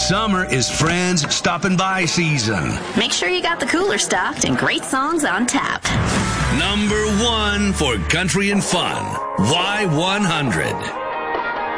Summer is friends stopping by season. Make sure you got the cooler stocked and great songs on tap. Number 1 for country and fun. Y100.